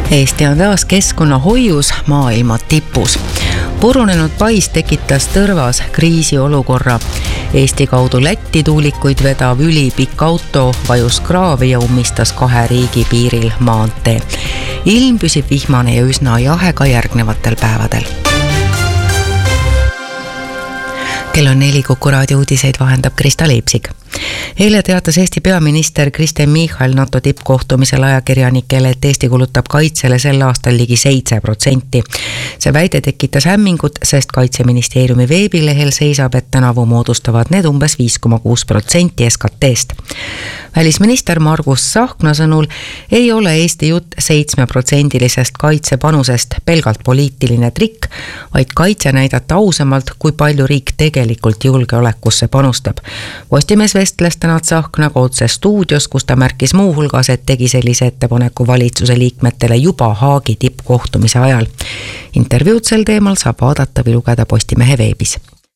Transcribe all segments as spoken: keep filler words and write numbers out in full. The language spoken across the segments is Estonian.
Eesti on taas keskkonnahoius maailma tipus. Purunenud pais tekitas Tõrvas kriisiolukorra. Eesti kaudu Lätti tuulikuid vedav ülipikk auto vajus kraavi ja ummistas kahe riigi piiril maantee. Ilm püsib vihmane ja üsna jahe ka järgnevatel päevadel. Kell on neli, Kuku raadio uudiseid vahendab Krista Leipsik. Eile teatas Eesti peaminister Kristen Michal NATO tippkohtumisel ajakirjanikele, et Eesti kulutab kaitsele sel aastal ligi seitse protsenti. See väide tekitas hämmingut, sest Kaitseministeeriumi veebilehel seisab, et tänavu moodustavad need umbes viis koma kuus protsenti S K T-st. Välisminister Margus Tsahkna sõnul ei ole Eesti jutt seitsme protsendilisest kaitsepanusest pelgalt poliitiline trikk, vaid kaitse näidata ausamalt, kui palju riik tegelikult julgeolekusse panustab. Postimees vestles täna Tsahknaga otse stuudios, kus ta märkis muu hulgas, et tegi sellise ettepaneku valitsuse liikmetele juba Haagi tippkohtumise ajal. Intervjuud sel teemal saab vaadata või lugeda Postimehe veebis.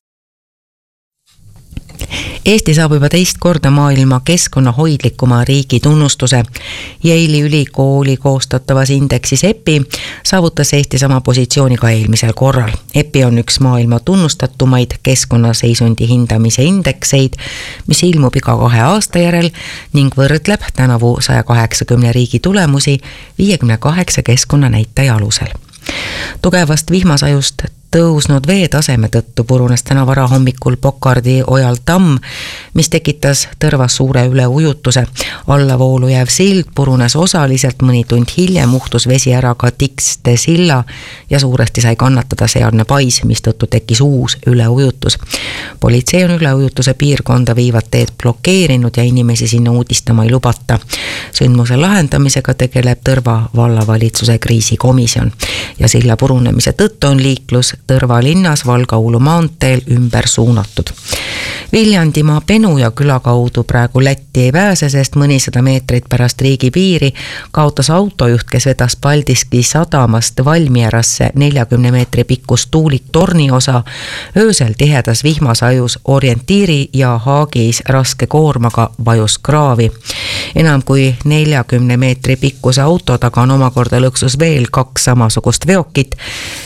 Eesti saab juba teist korda maailma keskkonnahoidlikuma riigi tunnustuse. Yale'i ülikooli koostatavas indeksis E P I saavutas Eesti sama positsiooni ka eelmisel korral. E P I on üks maailma tunnustatumaid keskkonnaseisundi hindamise indekseid, mis ilmub iga kahe aasta järel ning võrdleb tänavu saja kaheksakümne riigi tulemusi viiekümne kaheksa keskkonnanäitaja alusel. Tugevast vihmasajust tõusnud vee taseme tõttu purunes täna varahommikul Pokardi ojal tamm, mis tekitas Tõrvas suure üleujutuse. Allavoolu jääv sild purunes osaliselt, mõni tund hiljem uhtus vesi ära ka Tikste silla ja suuresti sai kannatada sealne pais, mis tõttu tekkis uus üleujutus. Politsei on üleujutuse piirkonda viivad teed blokeerinud ja inimesi sinna uudistama ei lubata. Sündmuse lahendamisega tegeleb Tõrva vallavalitsuse kriisikomisjon ja silla purunemise tõttu on liiklus Tõrva linnas Valga-Uulu maanteel ümber suunatud. Viljandimaa Penuja küla kaudu praegu Lätti ei pääse, sest mõnisada meetrit pärast riigi piiri kaotas autojuht, kes vedas Paldiski sadamast Valmierasse neljakümne meetri pikkus tuulik torni osa, öösel tihedas vihmasajus orientiiri ja Haagis raske koormaga vajus kraavi. Enam kui neljakümne meetri pikkuse auto taga on omakorda lõksus veel kaks samasugust veokit,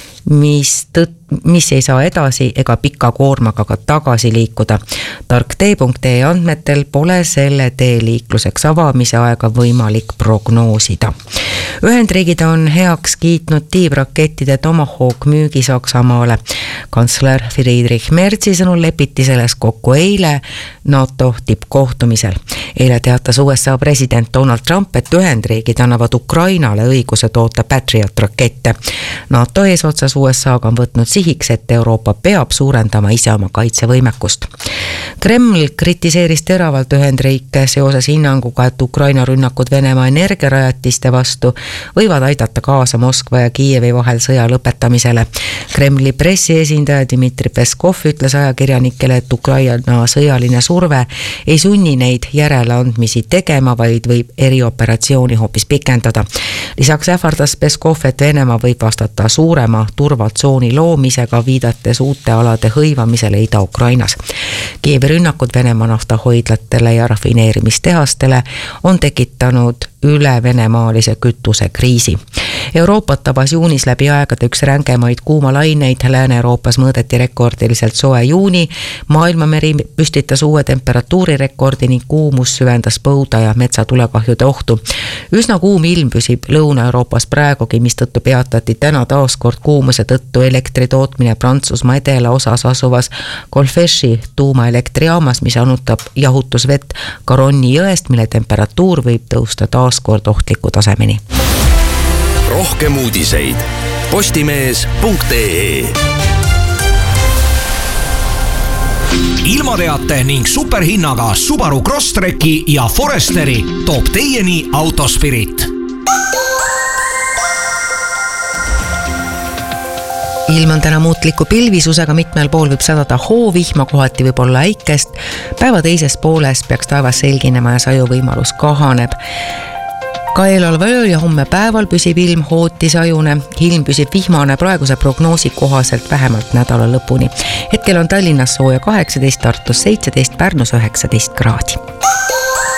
mis, tõt, mis ei saa edasi ega pika koormaga ka tagasi liikuda. Tarktee punkt ee andmetel pole selle tee liikluseks avamise aega võimalik prognoosida. Ühendriigid on heaks kiitnud tiivrakettide Tomahawk müügi Saksamaale. Kantsler Friedrich Merzi sõnul lepiti selles kokku eile NATO tippkohtumisel. Eile teatas U S A president Donald Trump, et Ühendriigid annavad Ukrainale õiguse toota Patriot rakette. NATO eesotsas U S A-ga on võtnud sihiks, et Euroopa peab suurendama ise oma kaitsevõimekust. Kreml kritiseeris teravalt Ühendriike seoses hinnanguga, et Ukraina rünnakud Venemaa energiarajatiste vastu võivad aidata kaasa Moskva ja Kiievi vahel sõja lõpetamisele. Kremli pressiesindaja Dmitri Peskov ütles ajakirjanikele, et Ukraina sõjaline surve ei sunni neid järeleandmisi tegema, vaid võib erioperatsiooni hoopis pikendada. Lisaks ähvardas Peskov, et Venemaa võib vastata suurema turvatsooni loomisega, viidates uute alade hõivamisele Ida-Ukrainas. Kievi rünnakud Venemaa naftahoidlatele ja rafineerimistehastele on tekitanud üle venemaalise kütuse kriisi. Euroopat tabas juunis läbi aegade üks rängemaid kuumalaineid. Lääne-Euroopas mõõdeti rekordiliselt soe juuni. Maailmameri püstitas uue temperatuurirekordi ning kuumus süvendas põuda ja metsatulekahjude ohtu. Üsna kuum ilm püsib Lõuna-Euroopas praegugi, mis tõttu peatati täna taaskord kuumuse tõttu elektri tootmine Prantsusmaa edela osas asuvas Golfeshi tuumaelektriaamas, mis anutab jahutusvett Garonni jõest, mille temperatuur võib tõusta taaskord ohtliku tasemeni. Rohkem uudiseid postimees punkt ee. Ilmateate ning superhinnaga Subaru Crosstreki ja Foresteri toob teieni Autospirit. Ilm on täna muutliku pilvisusega, mitmel pool võib sadada hoovihma, kohati võib olla äikest. Päeva teises pooles peaks taevas selginema ja sajuvõimalus kahaneb. Ka eeloleva ööl ja homme päeval püsib ilm hootisajune. Ilm püsib vihmane praeguse prognoosi kohaselt vähemalt nädala lõpuni. Hetkel on Tallinnas sooja kaheksateist, Tartus seitseteist, Pärnus üheksateist kraadi.